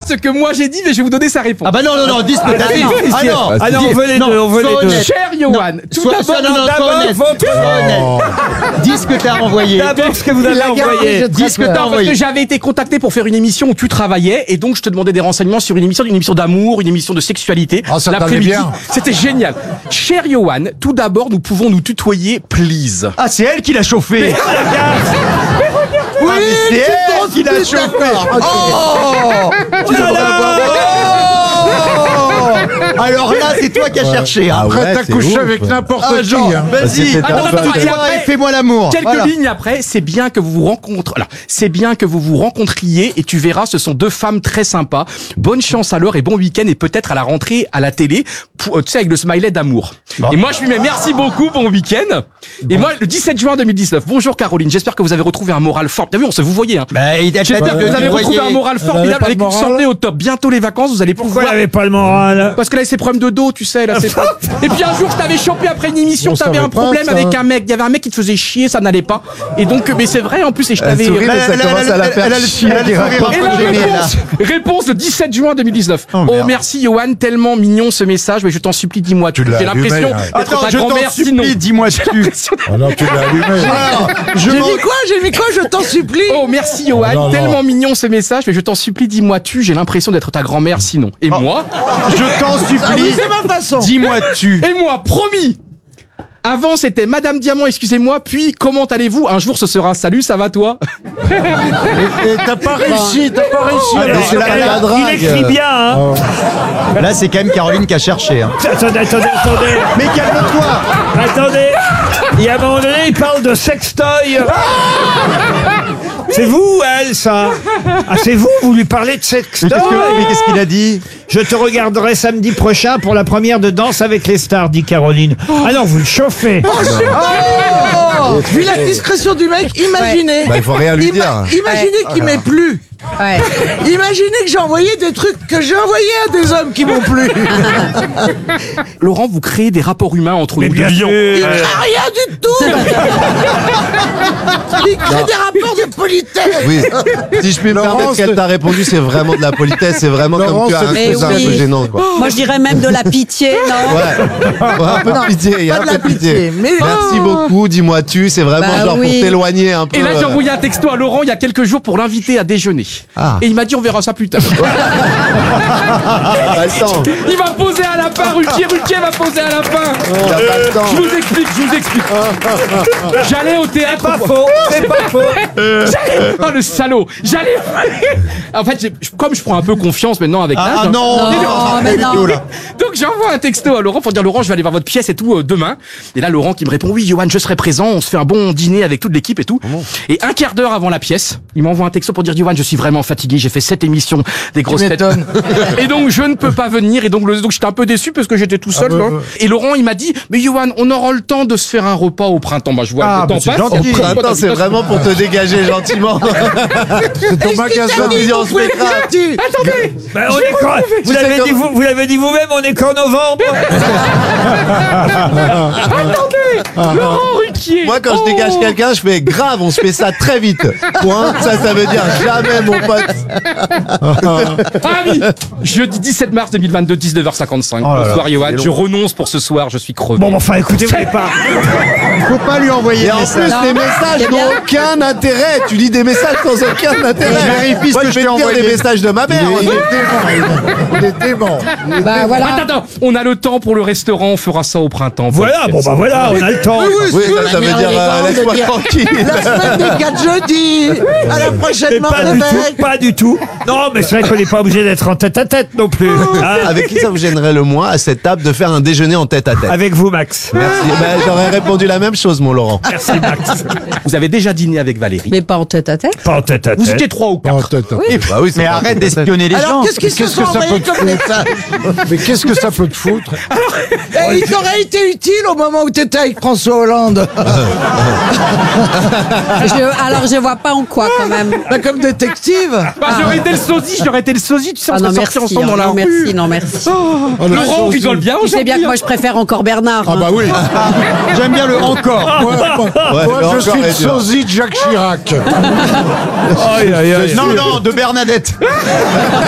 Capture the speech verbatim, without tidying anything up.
ce que moi j'ai dit, mais je vais vous donner sa réponse. Ah bah non, non, non, dis ce que t'as dit. Ah non, Ah non, on veut les deux, on veut les deux. Cher Johan, tout Sois- d'abord, sois- non, non, sois d'abord, honnête. votre- Sois honnête. Dis ce que t'as envoyé. D'abord, ce que vous avez envoyé. Dis ce que t'as Non, parce envoyé. que j'avais été contacté pour faire une émission où tu travaillais et donc je te demandais des renseignements sur une émission, une émission d'amour, une émission de sexualité. Ah, ça t'allait l'après-midi. bien. C'était génial. Cher Johan, tout d'abord, nous pouvons nous tutoyer, please. Ah, c'est elle qui l'a chauffé. Oui, c'est elle qui l'a chauffé. Oh, tu devrais avoir- Oh. Alors là, c'est toi qui as cherché. Hein. Après, t'as couché avec n'importe Ah, qui. genre, hein. vas-y, Attends, attends, attends, et toi après- et fais-moi l'amour. Quelques Voilà. lignes après, c'est bien que vous vous rencontrez. Alors, c'est bien que vous vous rencontriez et tu verras, ce sont deux femmes très sympas. Bonne chance alors et bon week-end et peut-être à la rentrée à la télé, pour, euh, tu sais, avec le smiley d'amour. Et moi, je lui mets merci beaucoup, bon week-end. Et moi, le dix-sept juin deux mille dix-neuf. Bonjour Caroline, j'espère que vous avez retrouvé un moral fort. T'as vu, on se vous voyait. Hein. Bah, il a J'espère que vous avez retrouvé un moral Elle avait formidable pas de avec une moral santé au top. Bientôt les vacances, vous allez Pourquoi pouvoir. elle avait pas le moral? Parce qu'elle a ses problèmes de dos, tu sais, là, c'est pas- Et puis un jour, je t'avais chopé après une émission, On t'avais savait un pas, problème ça. avec un mec. Il y avait un mec qui te faisait chier, ça n'allait pas. Et donc, mais c'est vrai, en plus, et je t'avais. sourit, mais ça Elle a- commence elle a- à la elle faire a le- chier. elle a le sourire un Et peu la gêné, là. réponse, réponse le dix-sept juin deux mille dix-neuf. Oh, Oh, merde. merci Johan, tellement mignon ce message, mais je t'en supplie, dis-moi. Tu l'as J'ai l'impression allumé, hein. d'être Attends, ta je t'en grand-mère, sinon. supplie, dis-moi dessus. Ah non, tu l'as allumé. Je m'en- quoi J'ai mis quoi Je t'en supplie. Oh, merci Johan, Non, non. tellement mignon ce message, mais je t'en supplie, dis-moi tu, j'ai l'impression d'être ta grand-mère, sinon. Et moi Je t'en Ah oui, supplie, c'est ma façon. dis-moi tu. Et moi, promis. Avant, c'était Madame Diamant, excusez-moi, puis comment allez-vous? Un jour, ce sera salut, ça va toi? Et t'as pas réussi, t'as pas réussi. Ah, alors. c'est la- la il drague. écrit bien, hein. Là, c'est quand même Caroline qui a cherché. Hein. Attendez, attendez, attendez. Mais calme-toi. Attendez. Il y a un moment donné, il parle de sextoy. C'est vous, elle, ça? Ah, c'est vous, vous lui parlez de Mais sextoy? qu'est-ce que- mais qu'est-ce qu'il a dit? Je te regarderai samedi prochain pour la première de Danse avec les stars, dit Caroline. Ah non, vous le chauffez. Oh, vu la discrétion du mec, imaginez. Bah, il faut rien lui Ima- dire. Imaginez qu'il m'ait plu. Ouais. Imaginez que j'ai envoyé des trucs que j'ai envoyés à des hommes qui m'ont plu. Laurent, vous créez des rapports humains entre les deux lions. Il n'a rien du tout. Il crée des rapports de politesse. Oui. Si je puis me Laurence, permettre qu'elle t'a répondu, c'est vraiment de la politesse, c'est vraiment Laurence, comme tu as un c'est- cousin un Mais peu oui. gênant, quoi. Moi, je dirais même de la pitié, non? Ouais. Ouais, un peu de pitié, il y a pas un de la peu de pitié. pitié, mais- Merci beaucoup, dis-moi tu, c'est vraiment Bah genre oui. pour t'éloigner un peu. Et là, j'ai euh, envoyé un texto à Laurent il y a quelques jours pour l'inviter à déjeuner. Ah. Et il m'a dit on verra ça plus tard. Pas le temps. Il va poser un lapin, Ruquier, Ruquier va poser un lapin. Il y a pas le temps. Je vous explique, je vous explique. J'allais au théâtre. Pas faux, c'est pas faux. J'allais- Oh le salaud. J'allais. En fait, j'ai- comme je prends un peu confiance maintenant avec l'âge. Ah non, Non, mais non. Donc j'envoie un texto à Laurent pour dire Laurent, je vais aller voir votre pièce et tout euh, demain. Et là Laurent qui me répond oui Johan, je serai présent, on se fait un bon dîner avec toute l'équipe et tout. Et un quart d'heure avant la pièce, il m'envoie un texto pour dire Johan, je suis vraiment fatigué, j'ai fait sept émissions des grosses têtes. m'étonnes. Et donc je ne peux pas venir et donc, le- donc j'étais un peu déçu parce que j'étais tout seul. Ah, là. ouais, ouais. Et Laurent il m'a dit mais Johan, on aura le temps de se faire un repas au printemps. Bah je vois Ah, le temps mais c'est passe. gentil. Au printemps, c'est vraiment pour te dégager gentiment. C'est ton magasin. Dis, on se mettra. Attendez. Ben, on est quand- vous Tu sais l'avez comme- dit vous, vous l'avez dit vous-même, on est qu'en novembre. Attendez. Laurent Ruquier. Moi, quand je Oh. dégage quelqu'un, je fais grave, on se fait ça très vite. Point. Ça, ça veut dire jamais, mon pote. Ah oui. Jeudi dix-sept mars deux mille vingt-deux, dix-neuf heures cinquante-cinq. Oh là là, Bonsoir Johan, c'est je long. renonce pour ce soir, je suis crevé. Bon, enfin, écoutez, vous n'avez pas. faut pas lui envoyer Et de en message. plus, les messages c'est bien. n'ont aucun intérêt. Tu lis des messages sans aucun intérêt. vérifie ce Moi, que je je vais t'ai te dire envoyé. des messages de ma mère. Il est dément. Il est dément. Bah voilà. Attends, attends, on a le temps pour le restaurant, on fera ça au printemps. Voilà, bon, bah voilà, on a le temps. Oui, ça, ça veut manière dire euh, élégante de laisse-moi dire- tranquille. La semaine des quatre jeudis. À la Mais prochaine mort pas de du tout, mec. pas du tout. Non, mais c'est vrai qu'on n'est pas obligé d'être en tête à tête non plus. Hein. Avec qui ça vous gênerait le moins à cette table de faire un déjeuner en tête à tête? Avec vous, Max. Merci. Ben, j'aurais répondu la même chose, mon Laurent. Merci, Max. Vous avez déjà dîné avec Valérie. Mais pas en tête à tête. Pas en tête à Vous tête. étiez trois ou Oh, quatre. tête, tête. Et Bah oui, c'est Mais pas- arrête d'espionner les gens. Alors qu'est-ce qu'ils se qu'est-ce sont que ça envoyés peut- comme message? Mais qu'est-ce que ça peut te foutre? Et il t'aurait été utile au moment où t'étais avec François Hollande. Je- alors, je vois pas en quoi, quand même. Bah, comme détective. Bah, j'aurais été le sosie, j'aurais été le sosie, tu sais, on Ah serait non, sortis merci. ensemble dans hein, la non, rue. merci, non, merci. Oh, le Laurent, sosie. rigole bien Tu sais bien que moi, je préfère encore Bernard. Ah hein. bah oui. J'aime bien le encore. Moi, moi, Ouais, moi, le je encore suis le est dur. sosie de Jacques Chirac. Aïe, aïe, aïe. Non, non, de Bernadette.